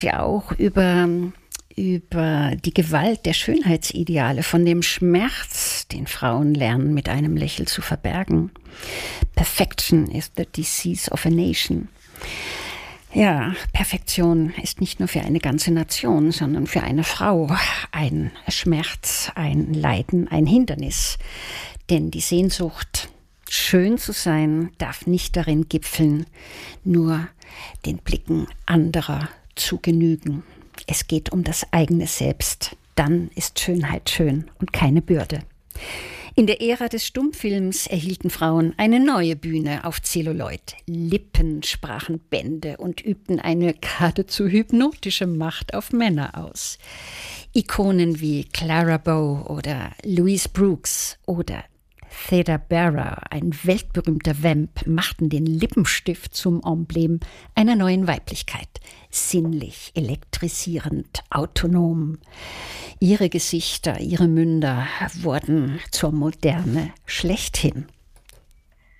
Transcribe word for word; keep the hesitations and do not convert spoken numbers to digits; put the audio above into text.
Ja, auch über, über die Gewalt der Schönheitsideale, von dem Schmerz, den Frauen lernen, mit einem Lächeln zu verbergen. Perfection is the disease of a nation. Ja, Perfektion ist nicht nur für eine ganze Nation, sondern für eine Frau ein Schmerz, ein Leiden, ein Hindernis. Denn die Sehnsucht, schön zu sein, darf nicht darin gipfeln, nur den Blicken anderer zu genügen. Es geht um das eigene Selbst. Dann ist Schönheit schön und keine Bürde. In der Ära des Stummfilms erhielten Frauen eine neue Bühne auf Zelluloid. Lippen sprachen Bände und übten eine geradezu hypnotische Macht auf Männer aus. Ikonen wie Clara Bow oder Louise Brooks oder Theda Bara, ein weltberühmter Vamp, machten den Lippenstift zum Emblem einer neuen Weiblichkeit. Sinnlich, elektrisierend, autonom. Ihre Gesichter, ihre Münder wurden zur Moderne schlechthin.